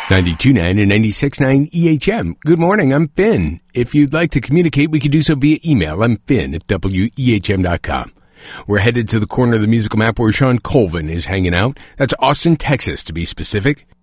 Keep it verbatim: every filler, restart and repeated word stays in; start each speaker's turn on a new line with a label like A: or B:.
A: ninety-two point nine and ninety-six point nine E H M. Good morning, I'm Finn. If you'd like to communicate, we can do so via email. I'm Finn at W E H M dot com. We're headed to the corner of the musical map where Sean Colvin is hanging out. That's Austin, Texas, to be specific.